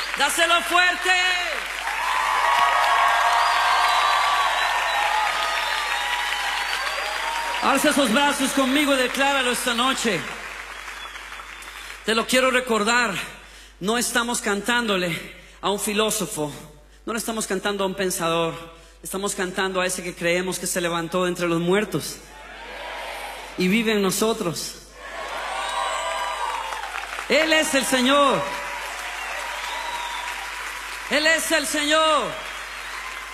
Dáselo fuerte. Alza esos brazos conmigo y decláralo esta noche. Te lo quiero recordar. No estamos cantándole a un filósofo, no le estamos cantando a un pensador, estamos cantando a ese que creemos que se levantó de entre los muertos y vive en nosotros. Él es el Señor. Él es el Señor.